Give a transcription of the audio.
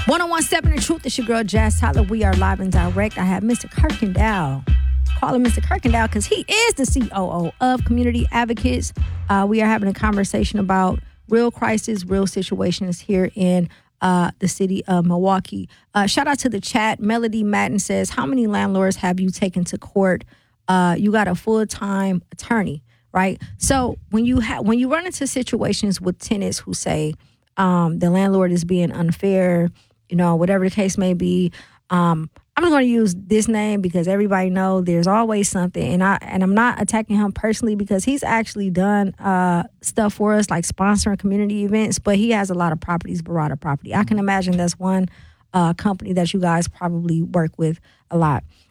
1017 The Truth. It's your girl, Jazz Tyler. We are live and direct. I have Mr. Kirkendall. Call him Mr. Kirkendall because he is the COO of Community Advocates. We are having a conversation about real crisis, real situations here in the city of Milwaukee. Shout out to the chat. Melody Madden says, how many landlords have you taken to court? You got a full-time attorney, right? So when you run into situations with tenants who say the landlord is being unfair, whatever the case may be, I'm just going to use this name because everybody knows there's always something. And I'm not attacking him personally because he's actually done stuff for us like sponsoring community events, but he has a lot of properties, Barada property. I can imagine that's one company that you guys probably work with a lot.